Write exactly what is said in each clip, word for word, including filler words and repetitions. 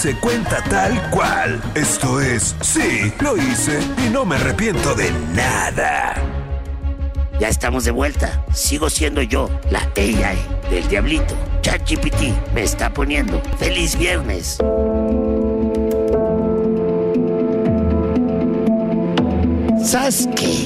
Se cuenta tal cual. Esto es Sí, lo hice y no me arrepiento de nada. Ya estamos de vuelta. Sigo siendo yo, la A I del diablito. ChatGPT me está poniendo. ¡Feliz viernes! ¿Sabes qué?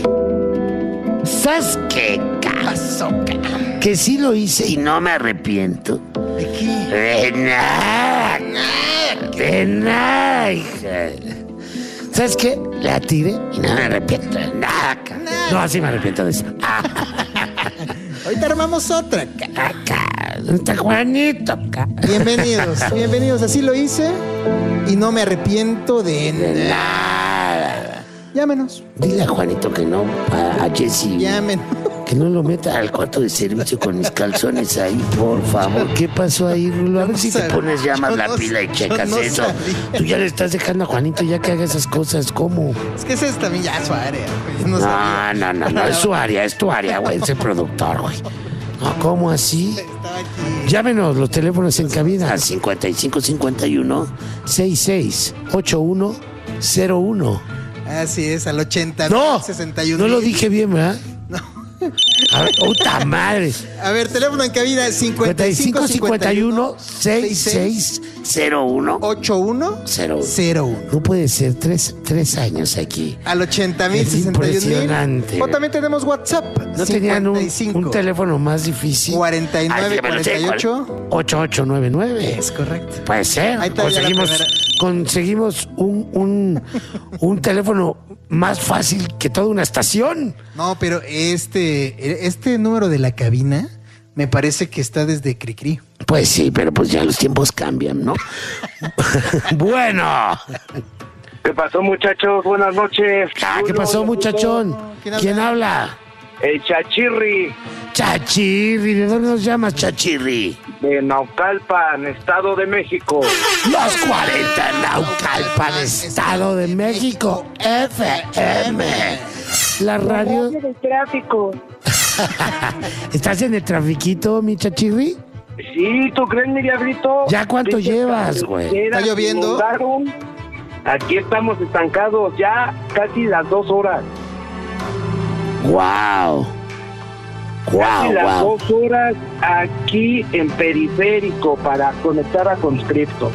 ¿Sabes qué? Caso, que sí lo hice y no me arrepiento. ¿De qué? De nada. De nada, hija. ¿Sabes qué? La tiré y no me arrepiento de nada. No, así me arrepiento de eso. Ahorita armamos otra. Acá, está Juanito. Bienvenidos, bienvenidos. Así lo hice y no me arrepiento de De nada. nada. Llámenos. Dile a Juanito que no, a, a Jessy. Llamen. Que no lo meta al cuarto de servicio con mis calzones ahí, por favor. ¿Qué pasó ahí, Rulo? A ver si te pones ya más la pila y checas no eso. sabía. Tú ya le estás dejando a Juanito ya que haga esas cosas. ¿Cómo? Es que esa es también ya su área, güey. No, No, sabía. no, no, no, es su área, es tu área, güey, ese productor, güey. No, ¿cómo así? Estaba aquí. Llámenos, los teléfonos en cabina. cincuenta y cinco cincuenta y uno sesenta y seis ochenta y uno cero uno. Así es, al ochenta No, sesenta y uno. no lo dije bien, ¿verdad? A ver, puta madre. A ver, teléfono en cabina cincuenta y cinco cincuenta y uno sesenta y seis cero uno ochenta y uno cero uno. cero uno. No puede ser, tres, tres años aquí. Al ochenta mil Es sesenta y un impresionante. mil. O también tenemos WhatsApp. ¿No tenían un, cincuenta y cinco, un teléfono más difícil? cuarenta y nueve Ay, pero cuarenta y ocho. ocho ocho nueve nueve. Es correcto. Puede ser. Ahí está ya la Conseguimos, primera. conseguimos un, un, un teléfono más fácil que toda una estación. No, pero este, este número de la cabina me parece que está desde Cricri. Pues sí, pero pues ya los tiempos cambian, ¿no? Bueno. ¿Qué pasó, muchachos? Buenas noches. Ah, ¿qué pasó, muchachón? ¿Quién habla? ¿Quién habla? El Chachirri Chachirri. ¿De dónde nos llamas, Chachirri? de Naucalpan, Estado de México. Los cuarenta Naucalpan, Estado de México, F M. La radio... del tráfico. ¿Estás en el trafiquito, mi Chachirri? Sí, ¿tú crees, mi diablito? ¿Ya cuánto Dice llevas, que güey? carreteras ¿Está lloviendo? inundaron. Aquí estamos estancados ya casi las dos horas. Wow. Wow, Casi las wow. dos horas aquí en periférico para conectar a Conscripto.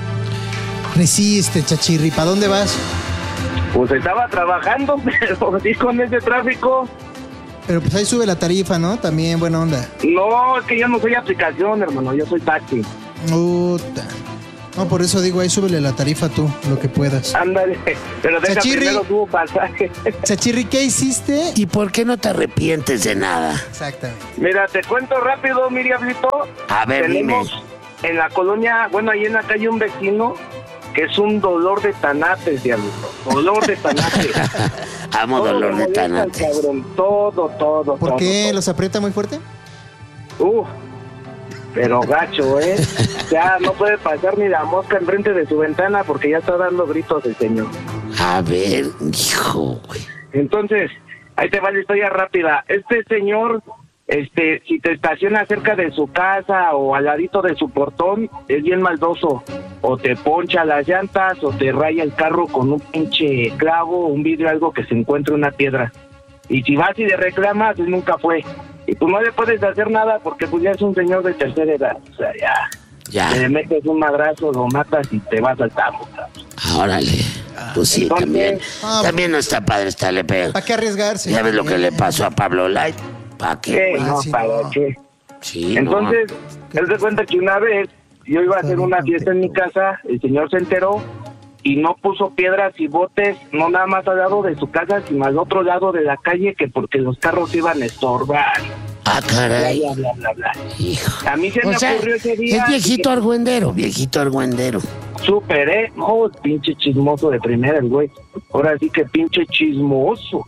Resiste, Chachirri. ¿Para dónde vas? Pues estaba trabajando, pero sí con ese tráfico. Pero pues ahí sube la tarifa, ¿no? También buena onda. No, es que yo no soy aplicación, hermano, yo soy taxi. Puta. No, por eso digo, ahí súbele la tarifa tú, lo que puedas. Ándale, pero deja Chachirri. primero tu pasaje. Chachirri, ¿qué hiciste? ¿Y por qué no te arrepientes de nada? Exactamente. Mira, te cuento rápido, mi diablito. A ver, Tenemos dime. en la colonia, bueno, ahí en la calle un vecino que es un dolor de tanates, diablito. Dolor de tanates. Amo Todo dolor le de molesta al tanates. cabrón, todo, todo, ¿Por todo, qué? todo. ¿Los aprieta muy fuerte? Uf, pero gacho, ¿eh? Ya no puede pasar ni la mosca enfrente de su ventana porque ya está dando gritos el señor. A ver, hijo, güey. Entonces, ahí te va la historia rápida. Este señor, este, si te estaciona cerca de su casa o al ladito de su portón, es bien maldoso. O te poncha las llantas o te raya el carro con un pinche clavo, un vidrio, algo que se encuentre una piedra. Y si vas y le reclamas, él nunca fue. Y tú no le puedes hacer nada porque pues ya es un señor de tercera edad. O sea, ya, Ya, le metes un madrazo, lo matas y te vas al tambo, cabrón. órale. Pues sí, Entonces- también. Ah, También no está padre estarle pegando. ¿Para qué arriesgarse? ¿Ya ves lo que le pasó a Pablo Light? ¿Para qué, ¿Qué? güey? No, sí, ¿para no. qué? Sí, Entonces, él se cuenta que una vez yo iba a hacer una fiesta en mi casa, el señor se enteró y no puso piedras y botes, no nada más al lado de su casa, sino al otro lado de la calle, que porque los carros iban a estorbar. no. Ah, Bla, caray. bla, bla, bla, bla. Hijo. A mí se O me sea, ocurrió ese día. es viejito argüendero, viejito argüendero. Súper, ¿eh? No, pinche chismoso de primera el güey. Ahora sí que pinche chismoso.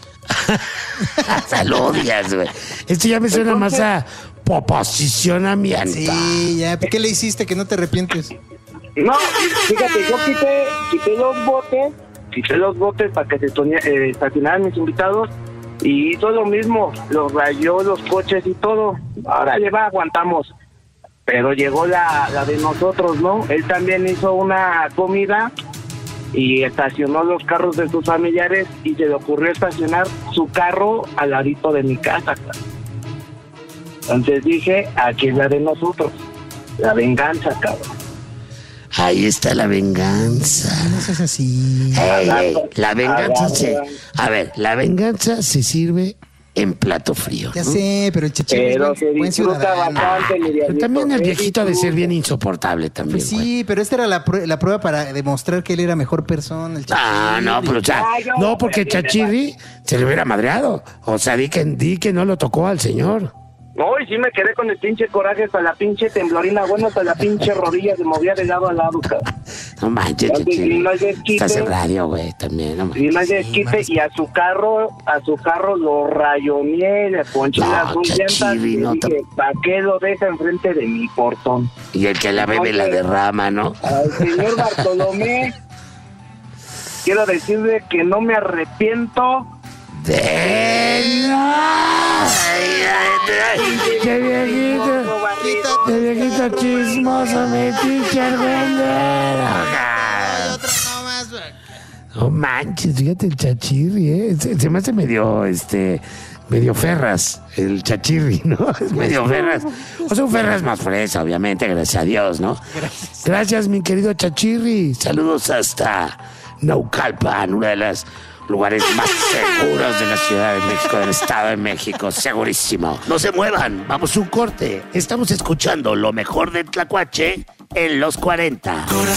Hasta lo odias, güey. Esto ya me suena más a posicionamiento. Sí, ya. ¿Qué le hiciste que no te arrepientes? No, fíjate, yo quité, quité los botes, quité los botes para que se tonia- eh, estacionaran mis invitados y hizo lo mismo, los rayó los coches y todo. Ahora lleva, aguantamos. pero llegó la, la de nosotros, ¿no? Él también hizo una comida y estacionó los carros de sus familiares y se le ocurrió estacionar su carro al ladito de mi casa. Entonces dije, aquí es la de nosotros, la venganza, cabrón. Ahí está la venganza. No seas así. Ey, ey, la venganza Agarra. se... A ver, la venganza se sirve en plato frío, Ya ¿no? sé, pero el Chachirri es Pero buen, se buen disfruta ciudadano. bastante, mi Pero diablito, también el se viejito ha de ser disfruta. bien insoportable también, Pues güey. sí, pero esta era la, prue- la prueba para demostrar que él era mejor persona. El Ah, Chachirri. no, pero o sea, Ay, no, no, porque el pero- Chachirri se le hubiera madreado. O sea, di que, di que no lo tocó al señor. No, y sí me quedé con el pinche coraje hasta la pinche temblorina, bueno, hasta la pinche rodilla se movía de lado a lado, cabrón. No manches, Ya, Chachirri. y no hay desquite. Estás en radio, güey, también, no manches. Y no hay desquite, y a su carro, a su carro lo rayoneé, le ponché No, las dos llantas Chachirri, y no dije, te- ¿para qué lo deja enfrente de mi portón? Y el que la bebe la derrama, ¿no? Al señor Bartolomé, quiero decirle que no me arrepiento. ¡De nada! Ay, ay, ay, ¡Qué viejito! ¡Qué viejito chismoso, mi teacher, No manches, fíjate el Chachirri, ¿eh? Se, se me hace medio, este, medio Ferras, el Chachirri, ¿no? Es medio Ferras. O sea, un Ferras más fresa, obviamente, gracias a Dios, ¿no? Gracias. Gracias, mi querido Chachirri. Saludos hasta Naucalpan, una de las lugares más seguros de la Ciudad de México, del Estado de México, segurísimo. No se muevan, vamos a un corte. Estamos escuchando lo mejor del Tlacuache en los cuarenta. Corazón.